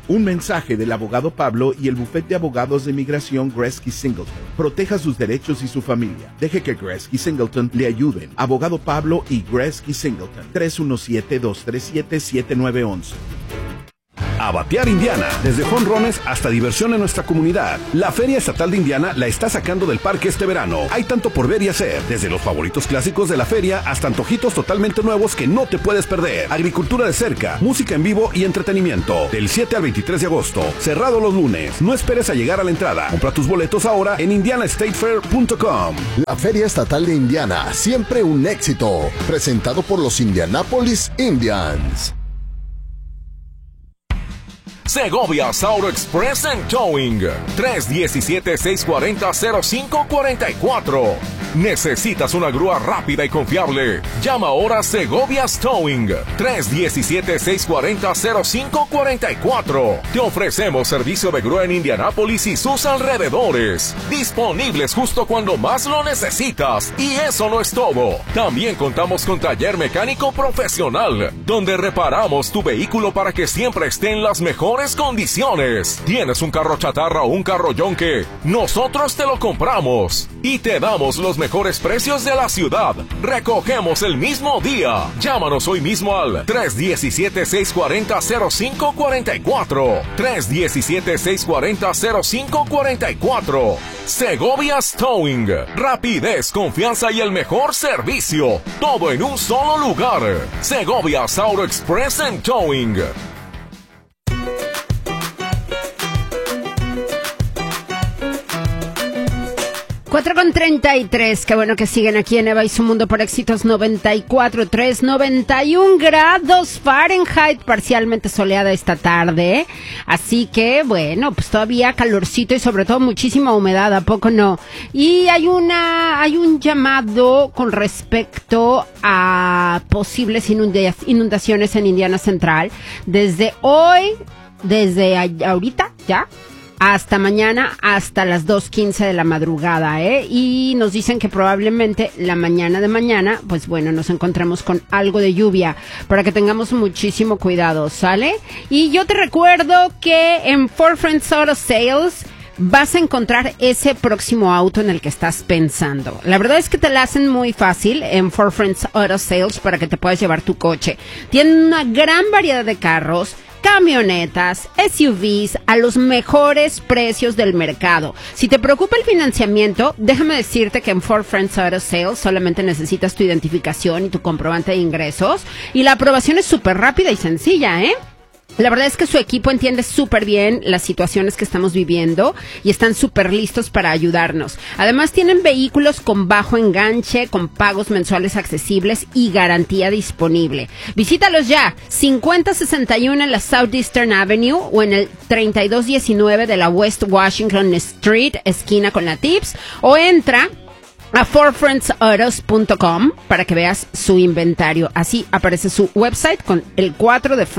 Un mensaje del abogado Pablo y el bufete de abogados de inmigración Gretzky Singleton. Proteja sus derechos y su familia. Deje que Gretzky Singleton le ayuden. Abogado Pablo y Gretzky Singleton. 317-237-7911. A batear Indiana, desde jonrones hasta diversión en nuestra comunidad. La Feria Estatal de Indiana la está sacando del parque este verano. Hay tanto por ver y hacer, desde los favoritos clásicos de la feria hasta antojitos totalmente nuevos que no te puedes perder. Agricultura de cerca, música en vivo y entretenimiento. Del 7 al 23 de agosto, cerrado los lunes. No esperes a llegar a la entrada. Compra tus boletos ahora en indianastatefair.com. La Feria Estatal de Indiana, siempre un éxito. Presentado por los Indianapolis Indians. Segovia's Auto Express and Towing. 317-640-0544. ¿Necesitas una grúa rápida y confiable? Llama ahora a Segovia's Towing. 317-640-0544. Te ofrecemos servicio de grúa en Indianápolis y sus alrededores. Disponibles justo cuando más lo necesitas. Y eso no es todo. También contamos con taller mecánico profesional, donde reparamos tu vehículo para que siempre esté en las mejores condiciones. ¿Tienes un carro chatarra o un carro yonque? Nosotros te lo compramos y te damos los mejores precios de la ciudad. Recogemos el mismo día. Llámanos hoy mismo al 317-640-0544. 317-640-0544. Segovia's Towing. Rapidez, confianza y el mejor servicio. Todo en un solo lugar. Segovia's Auto Express and Towing. 4:33, qué bueno que siguen aquí en Eva y su Mundo por Éxitos 94.3, 91 grados Fahrenheit, parcialmente soleada esta tarde, así que bueno, pues todavía calorcito y sobre todo muchísima humedad, ¿a poco no? Y hay un llamado con respecto a posibles inundaciones en Indiana Central, desde hoy, desde ahorita ya, hasta mañana, hasta las 2:15 de la madrugada, y nos dicen que probablemente la mañana de mañana, pues bueno, nos encontremos con algo de lluvia, para que tengamos muchísimo cuidado, ¿sale? Y yo te recuerdo que en Ford Friends Auto Sales vas a encontrar ese próximo auto en el que estás pensando. La verdad es que te la hacen muy fácil en Ford Friends Auto Sales para que te puedas llevar tu coche. Tienen una gran variedad de carros, camionetas, SUVs a los mejores precios del mercado. Si te preocupa el financiamiento, déjame decirte que en Ford Friends Auto Sales solamente necesitas tu identificación y tu comprobante de ingresos y la aprobación es súper rápida y sencilla, La verdad es que su equipo entiende súper bien las situaciones que estamos viviendo y están súper listos para ayudarnos. Además, tienen vehículos con bajo enganche, con pagos mensuales accesibles y garantía disponible. Visítalos ya, 5061 en la Southeastern Avenue o en el 3219 de la West Washington Street, esquina con la Tips, o entra a FordFriendsAutos.com para que veas su inventario. Así aparece su website con el 4 de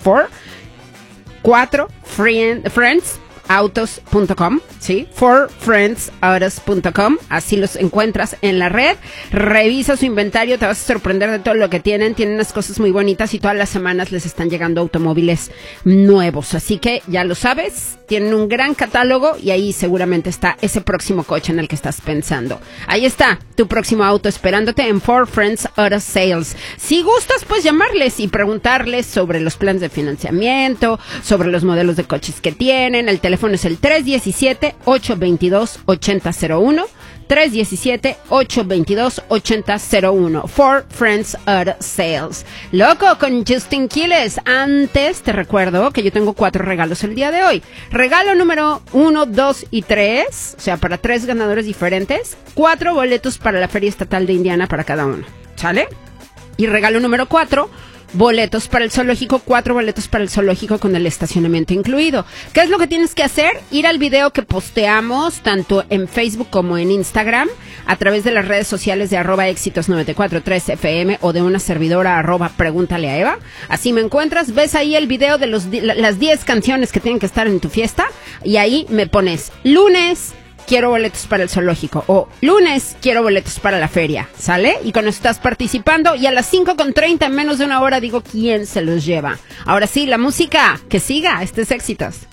FordFriendsAutos.com, ¿sí? FordFriendsAutos.com, así los encuentras en la red. Revisa su inventario, te vas a sorprender de todo lo que tienen. Tienen unas cosas muy bonitas y todas las semanas les están llegando automóviles nuevos. Así que ya lo sabes, tienen un gran catálogo y ahí seguramente está ese próximo coche en el que estás pensando. Ahí está tu próximo auto esperándote en Ford Friends Auto Sales. Si gustas, pues llamarles y preguntarles sobre los planes de financiamiento, sobre los modelos de coches que tienen. El teléfono es el 317-822-8001. 317-822-8001. Ford Friends Auto Sales. Loco con Justin Quiles. Antes te recuerdo que yo tengo 4 regalos el día de hoy. Regalo número 1, 2 y 3, o sea, para 3 ganadores diferentes. 4 boletos para la Feria Estatal de Indiana para cada uno. ¿Sale? Y regalo número 4, boletos para el zoológico, 4 boletos para el zoológico con el estacionamiento incluido. ¿Qué es lo que tienes que hacer? Ir al video que posteamos tanto en Facebook como en Instagram a través de las redes sociales de @éxitos943fm o de una servidora @pregúntale a Eva. Así me encuentras, ves ahí el video de las 10 canciones que tienen que estar en tu fiesta y ahí me pones lunes quiero boletos para el zoológico, o lunes quiero boletos para la feria, ¿sale? Y cuando estás participando, y a las 5:30, en menos de una hora, digo quién se los lleva. Ahora sí, la música, que siga, este es Éxitos.